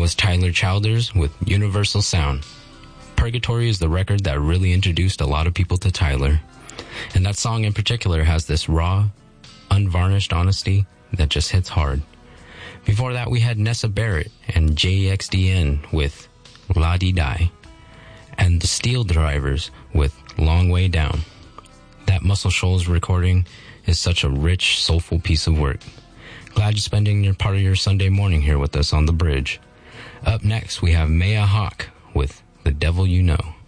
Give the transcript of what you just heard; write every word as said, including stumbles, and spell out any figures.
was Tyler Childers with Universal Sound. Purgatory is the record that really introduced a lot of people to Tyler. And that song in particular has this raw, unvarnished honesty that just hits hard. Before that, we had Nessa Barrett and J X D N with La Di Die, and the Steel Drivers with Long Way Down. That Muscle Shoals recording is such a rich, soulful piece of work. Glad you're spending your part of your Sunday morning here with us on The Bridge. Up next, we have Maya Hawke with The Devil You Know.